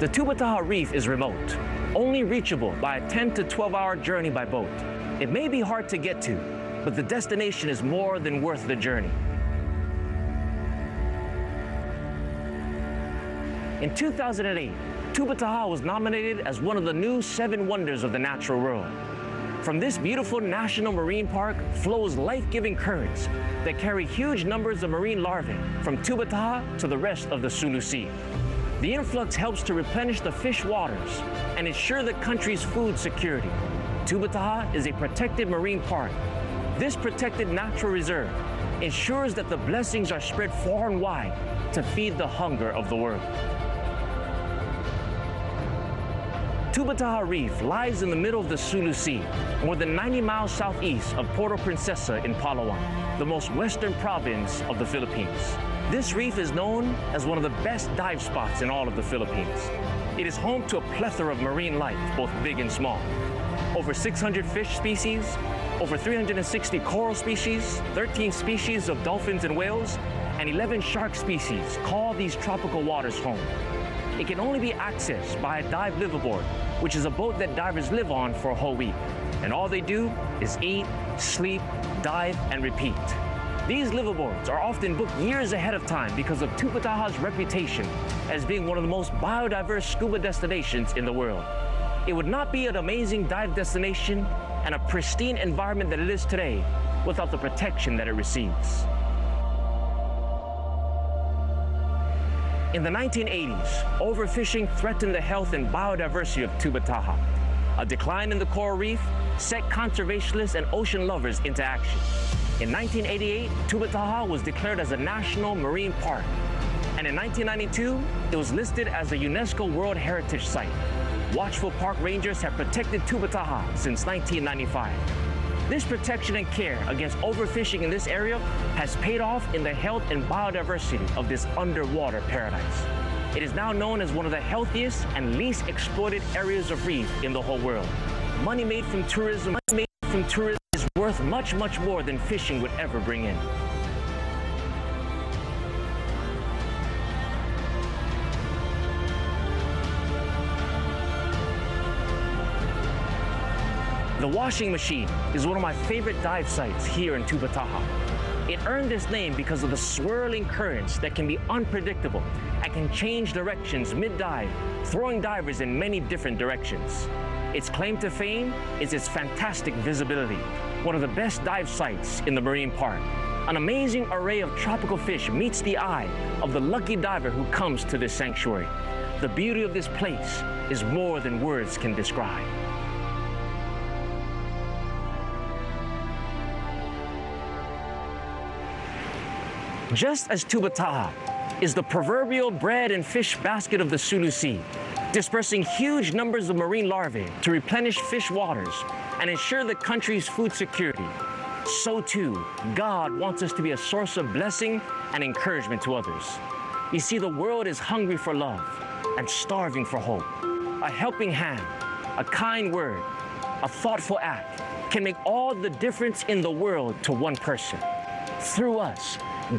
The Tubataha Reef is remote, only reachable by a 10 to 12-hour journey by boat. It may be hard to get to, but the destination is more than worth the journey. In 2008, Tubataha was nominated as one of the new 7 wonders of the natural world. From this beautiful national marine park flows life-giving currents that carry huge numbers of marine larvae from Tubataha to the rest of the Sulu Sea. The influx helps to replenish the fish waters and ensure the country's food security. Tubataha is a protected marine park. This protected natural reserve ensures that the blessings are spread far and wide to feed the hunger of the world. Tubataha Reef lies in the middle of the Sulu Sea, more than 90 miles southeast of Puerto Princesa in Palawan, the most western province of the Philippines. This reef is known as one of the best dive spots in all of the Philippines. It is home to a plethora of marine life, both big and small. Over 600 fish species, over 360 coral species, 13 species of dolphins and whales, and 11 shark species call these tropical waters home. It can only be accessed by a dive liveaboard, which is a boat that divers live on for a whole week. And all they do is eat, sleep, dive, and repeat. These liveaboards are often booked years ahead of time because of Tubataha's reputation as being one of the most biodiverse scuba destinations in the world. It would not be an amazing dive destination and a pristine environment that it is today without the protection that it receives. In the 1980s, overfishing threatened the health and biodiversity of Tubataha. A decline in the coral reef set conservationists and ocean lovers into action. In 1988, Tubataha was declared as a national marine park. And in 1992, it was listed as a UNESCO World Heritage Site. Watchful park rangers have protected Tubataha since 1995. This protection and care against overfishing in this area has paid off in the health and biodiversity of this underwater paradise. It is now known as one of the healthiest and least exploited areas of reef in the whole world. Money made from tourism is worth much, much more than fishing would ever bring in. The washing machine is one of my favorite dive sites here in Tubataha. It earned this name because of the swirling currents that can be unpredictable and can change directions mid-dive, throwing divers in many different directions. Its claim to fame is its fantastic visibility, one of the best dive sites in the marine park. An amazing array of tropical fish meets the eye of the lucky diver who comes to this sanctuary. The beauty of this place is more than words can describe. Just as Tubataha is the proverbial bread and fish basket of the Sulu Sea, dispersing huge numbers of marine larvae to replenish fish waters and ensure the country's food security, so too, God wants us to be a source of blessing and encouragement to others. You see, the world is hungry for love and starving for hope. A helping hand, a kind word, a thoughtful act can make all the difference in the world to one person. Through us,